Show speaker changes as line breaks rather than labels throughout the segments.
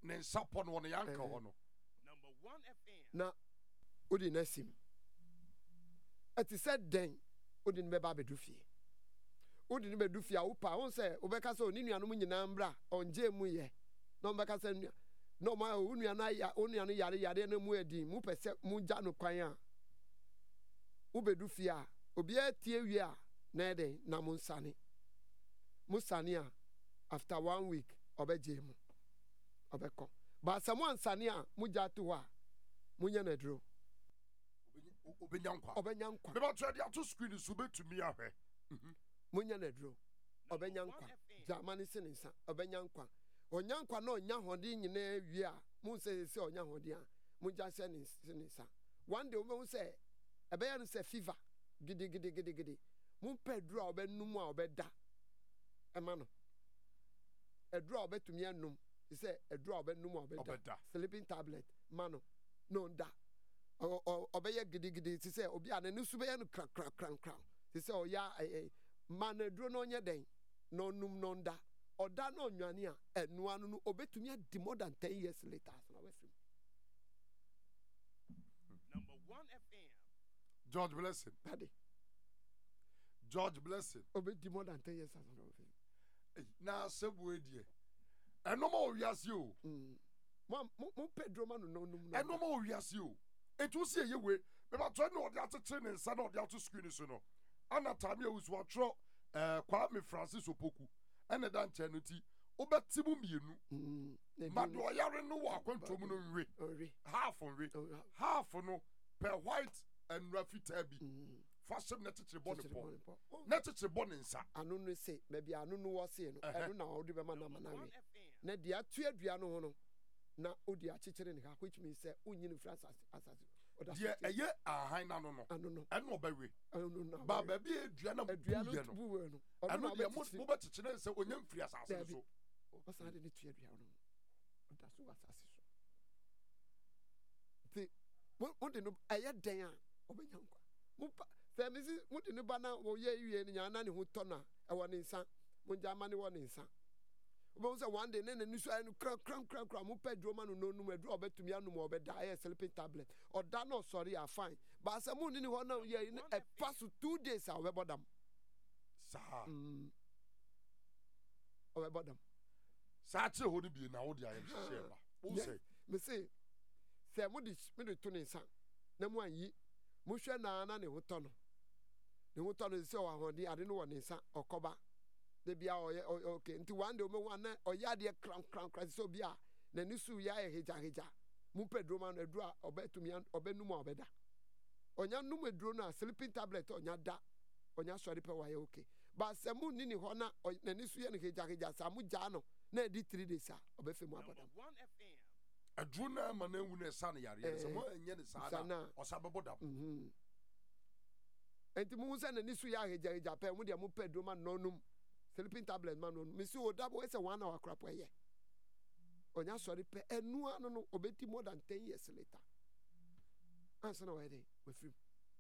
ne nsa pɔ no wɔ ne yanka hɔ no
na wodi n'asim ɛte sɛ dɛn wodi ne bɛba abɛdu fie wodi ne bɛdu fie a wopa wo sɛ wobɛka sɛ ɔne nuanom nyinaa mbra ɔngye mu yɛ na ɔmbɛka sɛ na ɔma wo nua no yare no mu adi mu pɛ sɛ mu gya no kwan a wobɛdu fie a obiara tie wie a na ɛdɛn na mo nsane mo sane a after 1 week ɔbɛgye mu ɔbɛkɔ baasa mo ansane a mo gya to hɔ a monyɛ no aduro
obɛnya nkwa
ɔbɛnya
de ato screen so bɛtumi ahwɛ
monyɛ no aduro ɔbɛnya nkwa gyama no si ne nsa ɔbɛnya nkwa ɔnya nkwa na ɔnya ahoɔden nyinaa wie a mo sɛ sɛ ɔnya ahoɔden a mogya hyɛ ne nsa one day wobɛhu sɛ ɛbɛyɛ no sɛ fever gidigidi mompɛ aduro a ɔbɛnum a ɔbɛda ɛma no aduro a ɔbɛtumi anum sɛ aduro a ɔbɛnum a ɔbɛda sleeping tablet ma no na ɔnda ɔbɛyɛ gidigidi te sɛ obi a n'ani so bɛyɛ no krankran te sɛ ɔyɛ ma no aduro na ɔnyɛ dɛn na ɔnum na ɔnda ɔda na ɔnwane a ɛnoa no ɔbɛtumi adi more than 10 years later so na wafiri
Number 1 FM George Blessing
Daddy
George Blessing
obedi more than 10 years so na wafiri
na sebu edie enoma owiase o
mo pedro ma no num
na enoma owiase o etu si eyewe me ba to na ode atete ne nsa na ode ato screen so no ana tame awusu atro Kwame Francis Opoku ene da nche no ti obeti mu mienu ma do yare no wa akwantom no nwe half no per white and rafita bi fashion net chichire bone net chichire bone nsa
anu no se ba bia anu no wo se no enu na odi be ma na we na dia atu adua no ho no na odi achichire ne ka which means say unyini France asase
dia eye ahan na no enu obawe ba ba bi adua na buye no anu dia mo ba chichire se onyam firi asase so
osa de ne tu adua no oda so asase so ti mo de no eye den a obenya nkwa mo famisi mo de ne ba na wo ye wie ne nya na ne ho tɔ na e wo ne nsa mo nja ma ne wo ne nsa obo say one day ne ne nisu ayi no kran mo pedro ma no num aduro obetumi anum obeda aye sleeping tablet oda no sorry are fine but say mo ni ho na ye e pass 2 days a obebodam
sa
obebodam
sa che ho ni bi na wo de aye hye ba wo say
me say mo de to ne nsa na mo anyi mo hwe na ne ho tɔ no se o ahodi ade no wo ne nsa okoba de bia okay nti one day o na oya de kran so bia na nisu ya heja mu pedro man aduro a obetumi obenum a obeda onya num aduro na sleeping tablet onya da onya sori pe wa okay ba se mu ni ho na nisu ya ne heja sa mu ja no na di 3 days a obefe mu aboda
aduro na ma na wu na sa na yare se mo enye ne sa na osabeboda
enti mu se na nisu ya heja pe mu de mu pedro man no num sleeping tablet man no me see oda boy say 1 hour crap ye onya sorry pe enu anu no obeti more than 10 years later answer na we free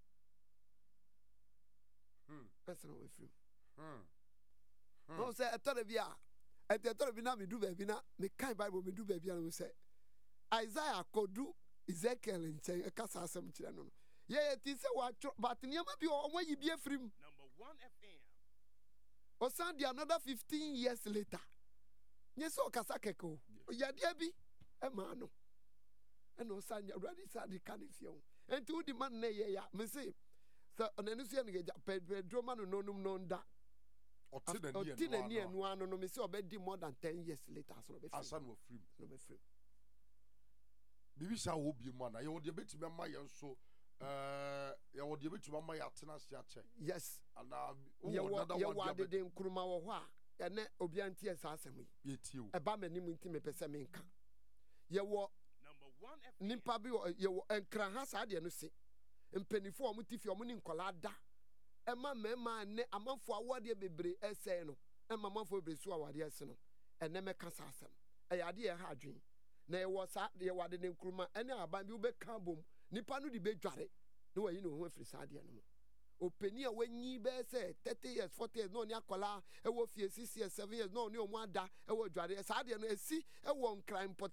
answer na we free no say etori bi na me do baby na me kan bible me do baby na say Isaiah kodu Ezekiel nchen kasa asem kire no ye ti say wa but niam bi o yi bi afrim
Number 1 FM
osan di another 15 years later nyese okasa keko yadia bi e ma no e no osan ya ready sa di kanifie ho enti udi man na ye ya me say so onani so ye ngeja pedro man no num no nda oti na ni enu anu no me say obedi more than 10 years later so be
asan wo free
no be free
bibi sha wo bi mu na ye wo de betime ma ye so ya wo de betuma ma ya tena sia che
yes
ana
ye wo de nkuruma wo ho a ene obi antie asa asem yi
ye tie o
e ba manim nti me pese me nka ye wo
Number 1 FM
nimpa bi ye wo enkran ha sa de no se mpanifo o mutifi o ni nkola da e ma mema ne amanfo awade bebre ese no e ma amanfo bebre su awade ese no ene me ka sa asem e ya de ye ha adwen na ye wo sa ye wade ne nkuruma ene aban bi wo be ka bom nipa no di be dware no wayi no ho afiri sa de no openi a wanyi be say 30 years 40 years no ni akola e wo fie 6 years 7 years no ni o mu ada e wo dware sa de no esi e wo nkran